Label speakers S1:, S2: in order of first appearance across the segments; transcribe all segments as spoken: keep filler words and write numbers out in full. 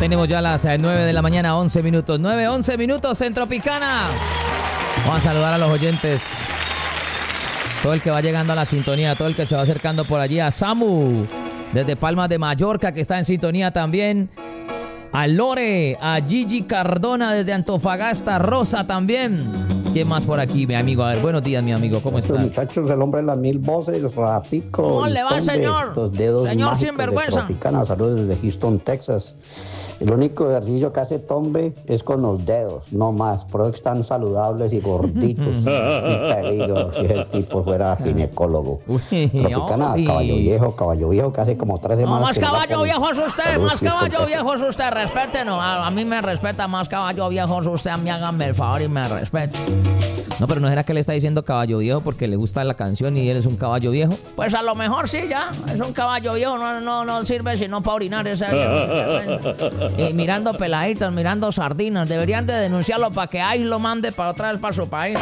S1: Tenemos ya las nueve de la mañana, once minutos. nueve, once minutos en Tropicana. Vamos a saludar a los oyentes. Todo el que va llegando a la sintonía, todo el que se va acercando por allí. A Samu, desde Palmas de Mallorca, que está en sintonía también. A Lore, a Gigi Cardona desde Antofagasta, Rosa también. ¿Quién más por aquí, mi amigo? A ver, buenos días, mi amigo, ¿cómo estás?
S2: Muchachos, el hombre de las mil voces, Rafico.
S3: ¿Cómo le va, señor?
S2: Los dedos
S3: señor sinvergüenza.
S2: Saludos desde Houston, Texas. El único ejercicio que hace Tombe es con los dedos, no más. Por eso están saludables y gorditos. Un peligro si el tipo fuera ginecólogo. Tropicana,
S1: Uy.
S2: caballo viejo, caballo viejo, que hace como tres semanas.
S3: No, más
S2: que
S3: caballo
S2: va
S3: viejo es usted,
S2: Saludos,
S3: más caballo
S2: Houston,
S3: viejo es usted, respétenos. A, a mí me respeta, más caballo viejo es usted, a mí háganme el favor y me respete.
S1: No, pero no era que le está diciendo caballo viejo porque le gusta la canción y él es un caballo viejo.
S3: Pues a lo mejor sí, ya, es un caballo viejo, no, no, no sirve sino para orinar ese. Y mirando peladitas, mirando sardinas, deberían de denunciarlo para que Ice lo mande para otra vez para su país.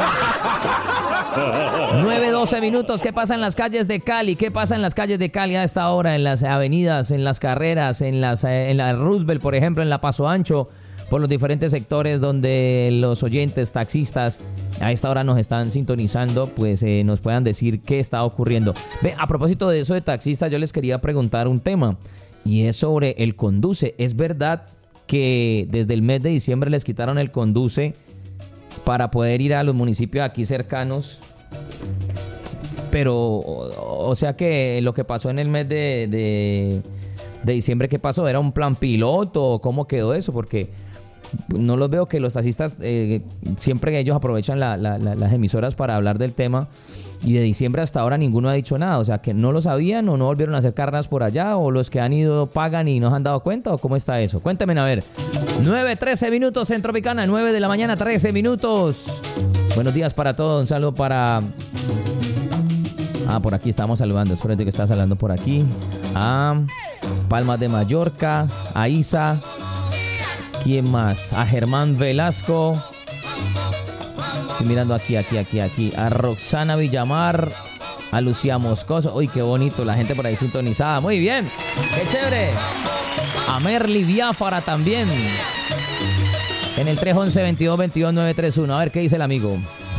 S1: nueve, doce minutos. ¿Qué pasa en las calles de Cali? ¿Qué pasa en las calles de Cali a esta hora? En las avenidas, en las carreras, en las en la Roosevelt, por ejemplo, en la Paso Ancho, por los diferentes sectores donde los oyentes, taxistas, a esta hora nos están sintonizando, pues eh, nos puedan decir qué está ocurriendo. Ve, a propósito de eso de taxistas, yo les quería preguntar un tema, y es sobre el Conduce. ¿Es verdad que desde el mes de diciembre les quitaron el Conduce para poder ir a los municipios aquí cercanos? Pero, o, o sea que lo que pasó en el mes de, de, de diciembre, ¿qué pasó? ¿Era un plan piloto? ¿Cómo quedó eso? Porque no los veo que los taxistas, eh, siempre ellos aprovechan la, la, la, las emisoras para hablar del tema, y de diciembre hasta ahora ninguno ha dicho nada. O sea, que no lo sabían o no volvieron a hacer carreras por allá, o los que han ido pagan y no se han dado cuenta, o cómo está eso. Cuéntenme, a ver. nueve, trece minutos en Tropicana, nueve de la mañana, trece minutos. Buenos días para todos, un saludo para... Ah, por aquí estamos saludando, espérate que estás hablando por aquí. A Palmas de Mallorca, a Isa... ¿Quién más? A Germán Velasco. Estoy mirando aquí, aquí, aquí, aquí. A Roxana Villamar. A Lucía Moscoso. Uy, qué bonito. La gente por ahí sintonizada. Muy bien. Qué chévere. A Merly Biafara también. En el tres once, veintidós veintidós, nueve tres uno. A ver, ¿qué dice el amigo?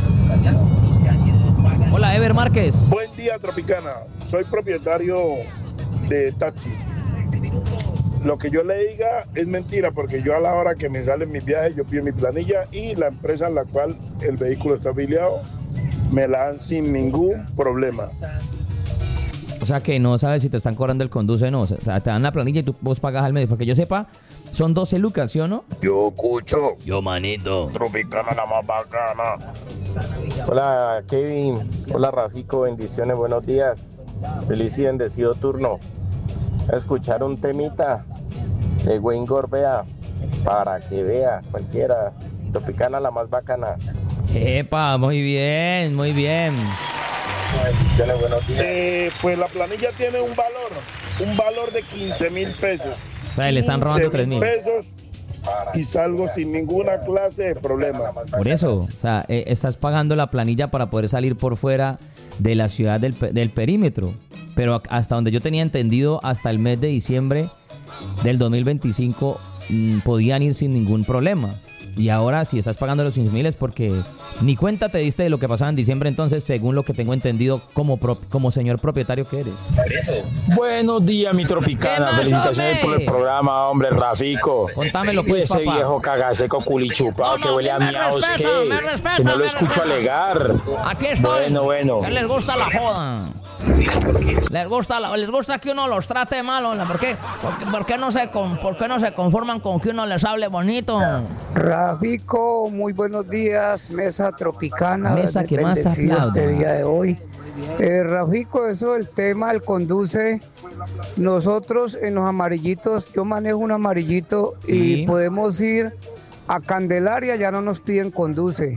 S1: Hola, Ever Márquez.
S4: Buen día, Tropicana. Soy propietario de taxi. Lo que yo le diga es mentira, porque yo a la hora que me salen mis viajes, yo pido mi planilla y la empresa en la cual el vehículo está afiliado me la dan sin ningún problema.
S1: O sea que no sabes si te están cobrando el Conduce o no. O sea, te dan la planilla y tú vos pagas al mes. Porque yo sepa, son doce lucas, ¿sí o no?
S4: Yo escucho.
S1: Yo, manito.
S4: Tropicana la más bacana.
S5: Hola, Kevin. Hola, Rafico. Bendiciones, buenos días. Feliz y bendecido turno. A escuchar un temita de Wayne Gorbea para que vea cualquiera. Tropicana la más bacana.
S1: Epa, muy bien, muy bien.
S5: Bendiciones, buenos días.
S4: Eh, pues la planilla tiene un valor, un valor de quince mil pesos.
S1: O sea, le están robando tres mil
S4: pesos y salgo sin ninguna clase de problema.
S1: Por eso, o sea, eh, estás pagando la planilla para poder salir por fuera de la ciudad del, del perímetro. Pero hasta donde yo tenía entendido, hasta el mes de diciembre del dos mil veinticinco mmm, podían ir sin ningún problema. Y ahora, si estás pagando los quince mil es porque ni cuenta te diste de lo que pasaba en diciembre, entonces, según lo que tengo entendido como, pro, como señor propietario que eres.
S6: Buenos días, mi Tropicana. Felicitaciones por el programa, hombre, Rafico.
S1: Contámelo, pues,
S6: ese
S1: papá.
S6: viejo cagaseco culichupado
S3: No, no,
S6: que huele a
S3: me
S6: miados,
S3: respeta,
S6: que,
S3: me respeta,
S6: que no lo
S3: me
S6: escucho
S3: respeta.
S6: alegar.
S3: Aquí estoy.
S6: Bueno, bueno.
S3: Que les gusta la joda. Les gusta, la- les gusta que uno los trate mal, ¿no? ¿Por qué? ¿Por qué, por qué no se con, por qué no se conforman con que uno les hable bonito?
S7: Rafico, muy buenos días, mesa tropicana.
S1: Mesa que más
S7: bendecido
S1: aplauda.
S7: este día de hoy. Eh, Rafico, eso del tema del Conduce, nosotros en los amarillitos, yo manejo un amarillito
S1: Sí.
S7: y podemos ir a Candelaria, ya no nos piden Conduce.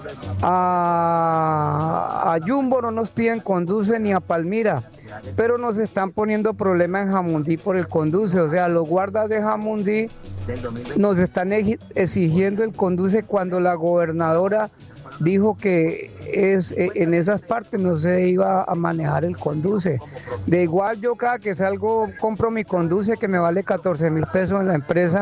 S7: A, a Jumbo no nos piden Conduce ni a Palmira, pero nos están poniendo problema en Jamundí por el Conduce. O sea, los guardas de Jamundí nos están eji- exigiendo el Conduce cuando la gobernadora dijo que es eh, en esas partes no se iba a manejar el Conduce. De igual yo cada que salgo compro mi Conduce que me vale catorce mil pesos en la empresa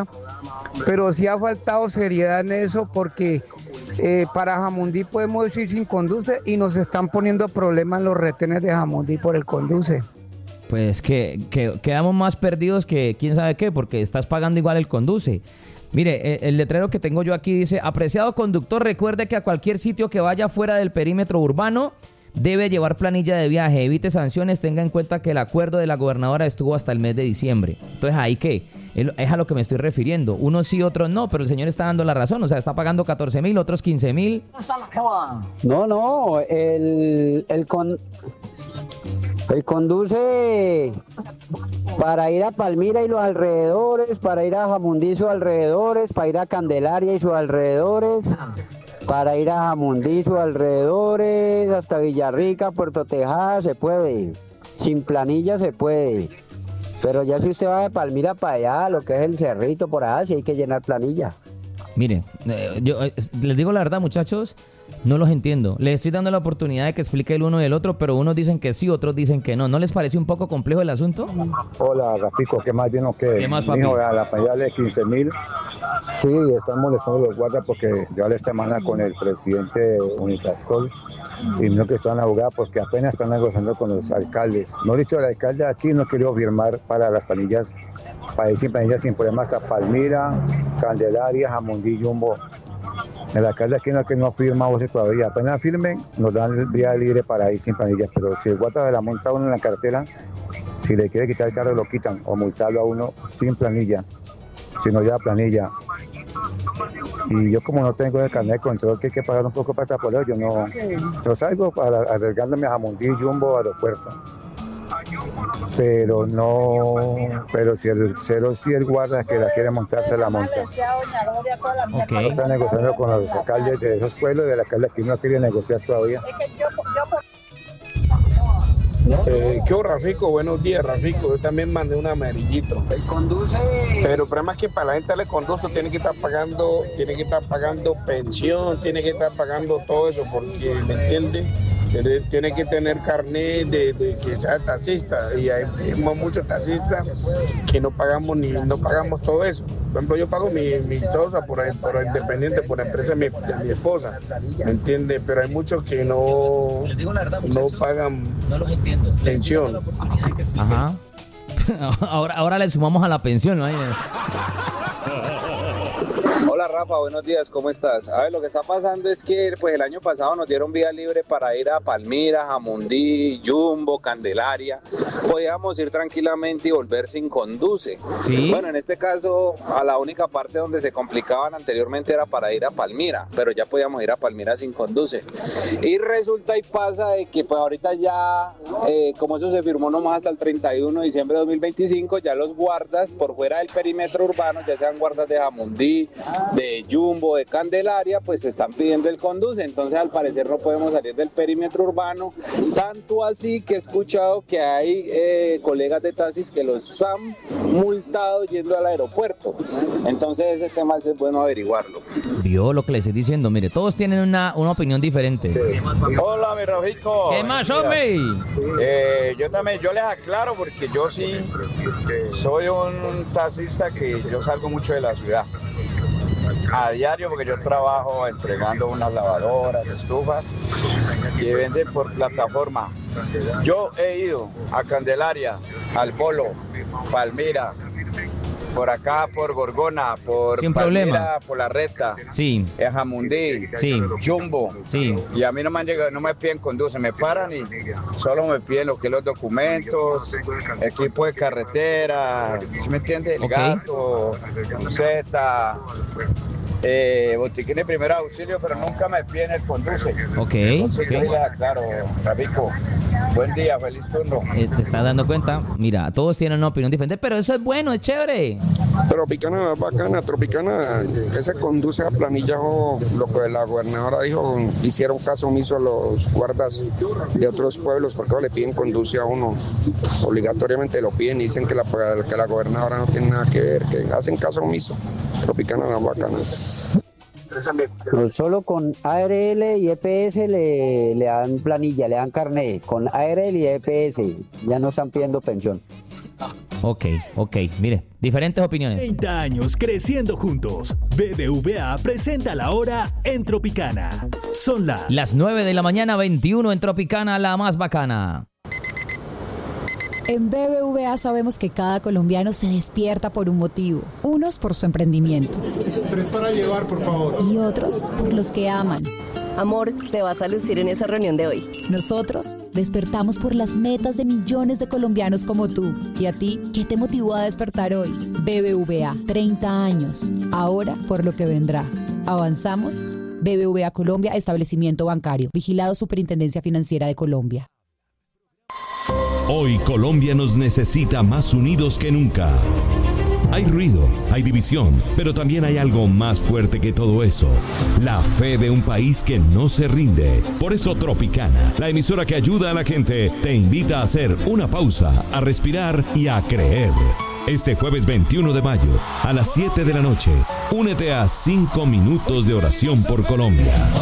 S7: pero sí ha faltado seriedad en eso porque eh, para Jamundí podemos ir sin conduce y nos están poniendo problemas los retenes de Jamundí por el conduce.
S1: Pues que, que quedamos más perdidos que quién sabe qué, porque estás pagando igual el conduce. Mire, el, el letrero que tengo yo aquí dice: apreciado conductor, recuerde que a cualquier sitio que vaya fuera del perímetro urbano debe llevar planilla de viaje, evite sanciones, tenga en cuenta que el acuerdo de la gobernadora estuvo hasta el mes de diciembre. Entonces, ¿ahí qué? Es a lo que me estoy refiriendo. Unos sí, otros no, pero el señor está dando la razón. O sea, está pagando catorce mil, otros quince mil.
S2: No, no, el, el, con, el conduce para ir a Palmira y los alrededores, para ir a Jamundí y sus alrededores, para ir a Candelaria y sus alrededores, para ir a Jamundí y sus alrededores, hasta Villarrica, Puerto Tejada, se puede. Sin planilla se puede. Pero ya si usted va de Palmira para allá, lo que es el Cerrito, por allá, sí hay que llenar planilla.
S1: Mire, eh, yo eh, les digo la verdad, muchachos, no los entiendo. Les estoy dando la oportunidad de que explique el uno y el otro, pero unos dicen que sí, otros dicen que no. ¿No les parece un poco complejo el asunto?
S8: Hola, Rafico, ¿qué más bien o qué?
S1: ¿Qué más, papi?
S8: Mijo, a la planilla de quince mil. Sí, están molestando los guardas porque yo hablé esta semana con el presidente de Unitascol y no que están abogados porque apenas están negociando con los alcaldes. No he dicho, el alcalde aquí no quería firmar para las planillas, para ir sin planillas sin problema hasta Palmira, Candelaria, Jamundí, Jumbo. El alcalde aquí no que no firma voces todavía. Apenas firmen, nos dan el día libre para ir sin planillas. Pero si el guarda de la monta uno en la cartera, si le quiere quitar el carro lo quitan o multarlo a uno sin planilla. Si no lleva planilla. Y yo como no tengo el carnet de control que hay que pagar un poco para extrapolar, yo no, no salgo para arriesgándome a Jamundí, Jumbo, aeropuerto. Pero no, pero si el cero si el guarda que la quiere montar, se la monta.
S1: Okay.
S8: Está negociando con los alcaldes de esos pueblos y el alcalde aquí no quiere negociar todavía.
S4: Eh, ¿Qué hubo, Rafico? Buenos días, Rafico. Yo también mandé un amarillito.
S2: El conduce.
S4: Pero el problema es que para la gente le conduce tiene que estar pagando, tiene que estar pagando pensión, tiene que estar pagando todo eso, porque, ¿me entiendes? Tiene, tiene que tener carnet de, de que sea taxista. Y hay muchos taxistas que no pagamos ni no pagamos todo eso. Por ejemplo, yo pago mi, mi cosa por, por independiente, por la empresa de mi, de mi esposa, ¿me entiendes? Pero hay muchos que no, no pagan pensión.
S1: Ajá. ahora, ahora le sumamos a la pensión, ¿no?
S9: Hola Rafa, buenos días, ¿cómo estás? A ver, lo que está pasando es que pues el año pasado nos dieron vía libre para ir a Palmira, Jamundí, Jumbo, Candelaria. Podíamos ir tranquilamente y volver sin conduce.
S1: ¿Sí?
S9: Bueno, en este caso, a la única parte donde se complicaban anteriormente era para ir a Palmira, pero ya podíamos ir a Palmira sin conduce. Y resulta y pasa de que pues ahorita ya, eh, como eso se firmó nomás hasta el treinta y uno de diciembre de dos mil veinticinco, ya los guardas por fuera del perímetro urbano, ya sean guardas de Jamundí, de Jumbo, de Candelaria, pues se están pidiendo el conduce. Entonces al parecer no podemos salir del perímetro urbano, tanto así que he escuchado que hay eh, colegas de taxis que los han multado yendo al aeropuerto. Entonces ese tema es bueno averiguarlo.
S1: Vio lo que le estoy diciendo. Mire, todos tienen una, una opinión diferente.
S6: Hola, mi Rafico.
S1: ¿Qué más, hombre?
S6: Eh, yo también, yo les aclaro porque yo sí soy un taxista que yo salgo mucho de la ciudad a diario porque yo trabajo entregando unas lavadoras, estufas y venden por plataforma. Yo he ido a Candelaria, al Polo, Palmira, por acá, por Gorgona, por
S1: Sin
S6: Palmira,
S1: problema.
S6: por La Recta,
S1: Sí,
S6: en Jamundí,
S1: sí,
S6: Jumbo.
S1: sí.
S6: Y a mí no me han llegado, no me piden conduce, me paran y solo me piden lo que es los documentos, equipo de carretera, ¿sí me entiendes? El
S1: Ok.
S6: gato, Z, eh, botiquín de primer auxilio, pero nunca me piden el conduce.
S1: Ok,
S6: Entonces,
S1: ok.
S6: yo les aclaro, Rafico, buen día, feliz turno.
S1: Eh, ¿Te estás dando cuenta? Mira, todos tienen una opinión diferente, pero eso es bueno, es chévere.
S10: Tropicana es bacana, Tropicana, ese conduce a planilla, o lo que la gobernadora dijo, hicieron caso omiso a los guardas de otros pueblos, porque le piden conduce a uno, obligatoriamente lo piden y dicen que la, que la gobernadora no tiene nada que ver, que hacen caso omiso. Tropicana es bacana.
S2: No, solo con A R L y E P S le, le dan planilla, le dan carnet. Con A R L y E P S ya no están pidiendo pensión.
S1: Ok, ok, mire, diferentes opiniones.
S11: treinta años creciendo juntos. B B V A presenta la hora en Tropicana. Son las...
S1: Las nueve de la mañana, veintiuno en Tropicana, la más bacana.
S12: En B B V A sabemos que cada colombiano se despierta por un motivo. Unos por su emprendimiento.
S13: Tres para llevar, por favor.
S12: Y otros por los que aman.
S14: Amor, te vas a lucir en esa reunión de hoy.
S12: Nosotros despertamos por las metas de millones de colombianos como tú. ¿Y a ti qué te motivó a despertar hoy? B B V A, treinta años. Ahora por lo que vendrá. ¿Avanzamos? B B V A Colombia, establecimiento bancario. Vigilado Superintendencia Financiera de Colombia.
S15: Hoy Colombia nos necesita más unidos que nunca. Hay ruido, hay división, pero también hay algo más fuerte que todo eso. La fe de un país que no se rinde. Por eso Tropicana, la emisora que ayuda a la gente, te invita a hacer una pausa, a respirar y a creer. Este jueves veintiuno de mayo, a las siete de la noche, únete a cinco minutos de oración por Colombia.